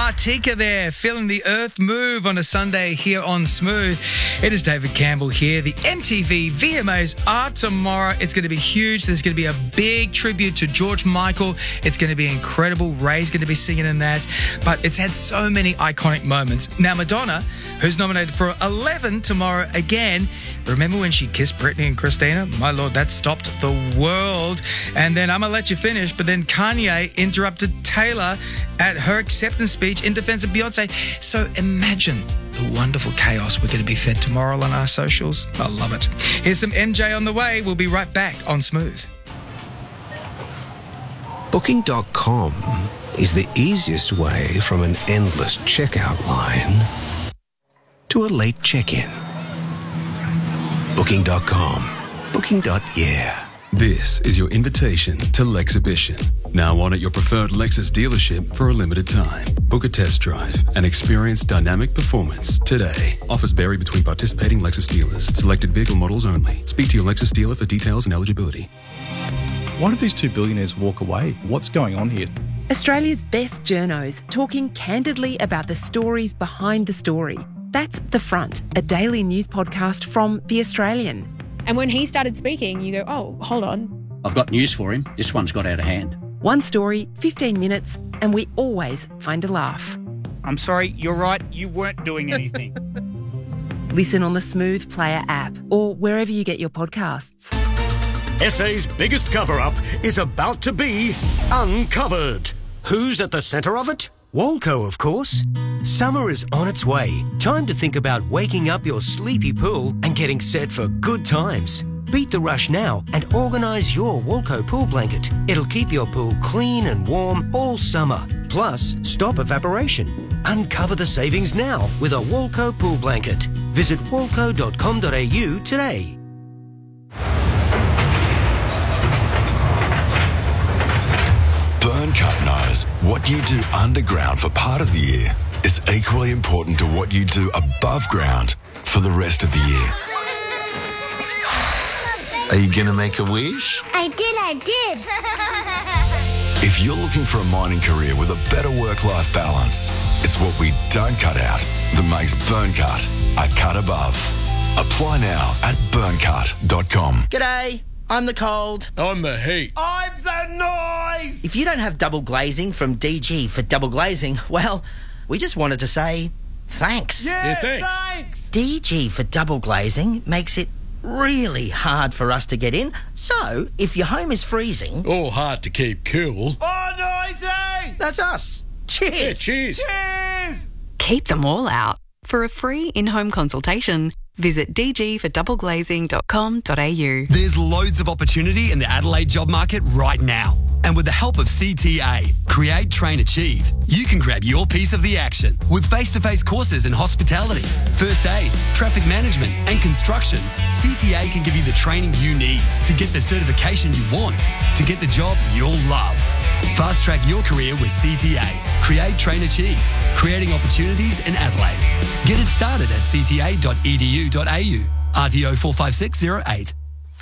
Martika there, feeling the earth move on a Sunday here on Smooth. It is David Campbell here. The MTV VMAs are tomorrow. It's going to be huge. There's going to be a big tribute to George Michael. It's going to be incredible. Ray's going to be singing in that. But it's had so many iconic moments. Now, Madonna, who's nominated for 11 tomorrow again. Remember when she kissed Britney and Christina? My Lord, that stopped the world. And then I'm going to let you finish, but then Kanye interrupted Taylor at her acceptance speech in defense of Beyonce. So imagine the wonderful chaos we're going to be fed tomorrow on our socials. I love it. Here's some MJ on the way. We'll be right back on Smooth. Booking.com is the easiest way from an endless checkout line to a late check-in. Booking.com. Booking.yeah. This is your invitation to Lexhibition. Now on at your preferred Lexus dealership for a limited time. Book a test drive and experience dynamic performance today. Offers vary between participating Lexus dealers. Selected vehicle models only. Speak to your Lexus dealer for details and eligibility. Why did these two billionaires walk away? What's going on here? Australia's best journos talking candidly about the stories behind the story. That's The Front, a daily news podcast from The Australian. And when he started speaking, you go, oh, hold on. I've got news for him. This one's got out of hand. One story, 15 minutes, and we always find a laugh. I'm sorry, you're right, you weren't doing anything. Listen on the Smooth Player app or wherever you get your podcasts. SA's biggest cover-up is about to be uncovered. Who's at the centre of it? Woolco, of course. Summer is on its way. Time to think about waking up your sleepy pool and getting set for good times. Beat the rush now and organise your Woolco pool blanket. It'll keep your pool clean and warm all summer. Plus, stop evaporation. Uncover the savings now with a Woolco pool blanket. Visit woolco.com.au today. Burncut knows what you do underground for part of the year is equally important to what you do above ground for the rest of the year. Are you going to make a wish? I did. If you're looking for a mining career with a better work-life balance, it's what we don't cut out that makes Burncut a cut above. Apply now at burncut.com. G'day. I'm the cold. I'm the heat. I'm the noise. If you don't have double glazing from DG for double glazing, well, we just wanted to say thanks. Yeah, thanks. DG for double glazing makes it really hard for us to get in. So, if your home is freezing... or hard to keep cool... oh, noisy! That's us. Cheers. Yeah, cheers. Cheers. Keep them all out. For a free in-home consultation, visit dgfordoubleglazing.com.au. There's loads of opportunity in the Adelaide job market right now. And with the help of CTA, Create, Train, Achieve, you can grab your piece of the action with face-to-face courses in hospitality, first aid, traffic management and construction. CTA can give you the training you need to get the certification you want to get the job you'll love. Fast-track your career with CTA. Create, Train, Achieve. Creating opportunities in Adelaide. Get it started at cta.edu.au. RTO 45608.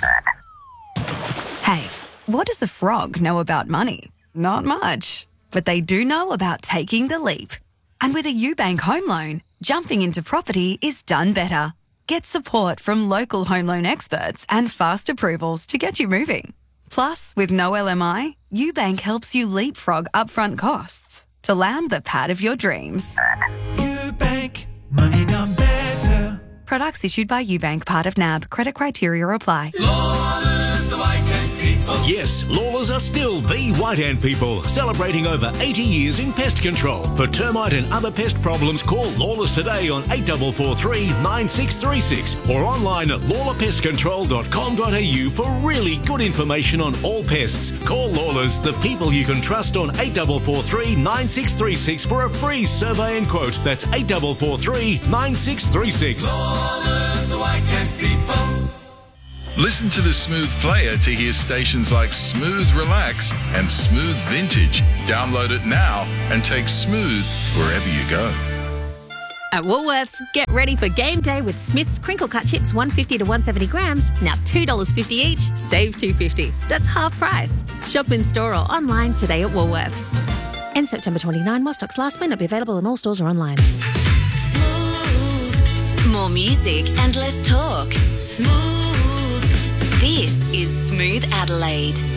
Hey, what does a frog know about money? Not much. But they do know about taking the leap. And with a UBank home loan, jumping into property is done better. Get support from local home loan experts and fast approvals to get you moving. Plus, with no LMI, UBank helps you leapfrog upfront costs to land the pad of your dreams. UBank, money done better. Products issued by UBank, part of NAB. Credit criteria apply. Lawlers, the White Ant People. Yes, Lawlers are still the White Ant People, celebrating over 80 years in pest control. For termite and other pest problems, call Lawlers today on 8443 9636 or online at lawlerpestcontrol.com.au for really good information on all pests. Call Lawlers, the people you can trust, on 8443 9636 for a free survey and quote. That's 8443 9636. Lawlers, the White Ant People. Listen to the Smooth Player to hear stations like Smooth Relax and Smooth Vintage. Download it now and take Smooth wherever you go. At Woolworths, get ready for game day with Smith's Crinkle Cut Chips 150 to 170 grams, now $2.50 each, save $2.50. That's half price. Shop in store or online today at Woolworths. And September 29, while stocks last. May not be available in all stores or online. More music and less talk. Smooth. This is Smooth Adelaide.